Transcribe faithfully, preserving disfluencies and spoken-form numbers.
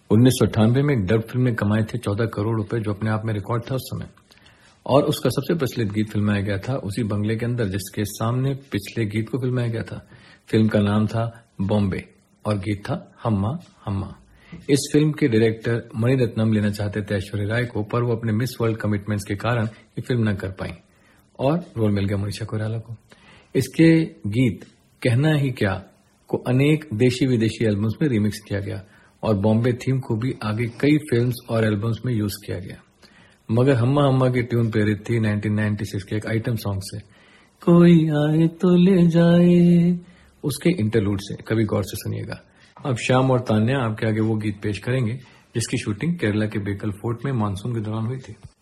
उन्नीस सौ अट्ठानवे में एक डब फिल्म में कमाए थे चौदह करोड़ रुपए, जो अपने आप में रिकॉर्ड था उस समय। और उसका सबसे प्रचलित गीत फिल्माया गया था उसी बंगले के अंदर जिसके सामने पिछले गीत को फिल्माया गया था। फिल्म का नाम था बॉम्बे और गीत था हम्मा हम्मा। इस फिल्म के डायरेक्टर मणिरत्नम लेना चाहते थे ऐश्वर्या राय को, पर वो अपने मिस वर्ल्ड कमिटमेंट्स के कारण ये फिल्म न कर पाई और रोल मिल गया मनीषा कोइराला को। इसके गीत कहना ही क्या को अनेक देशी विदेशी एल्बम्स में रिमिक्स किया गया और बॉम्बे थीम को भी आगे कई फिल्म्स और एल्बम्स में यूज किया गया। मगर हम्मा हम्मा की ट्यून प्रेरित थी उन्नीस सौ छियानवे के एक आइटम सॉन्ग से, कोई आए तो ले जाए, उसके इंटरलूड से। कभी गौर से सुनिएगा। अब श्याम और तान्या आपके आगे वो गीत पेश करेंगे जिसकी शूटिंग केरला के बेकल फोर्ट में मानसून के दौरान हुई थी।